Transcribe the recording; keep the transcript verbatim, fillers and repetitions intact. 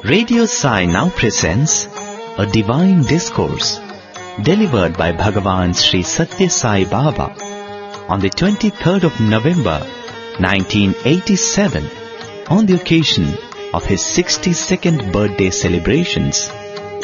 Radio Sai now presents a divine discourse delivered by Bhagavan Sri Satya Sai Baba on the twenty-third of November nineteen eighty-seven on the occasion of his sixty-second birthday celebrations.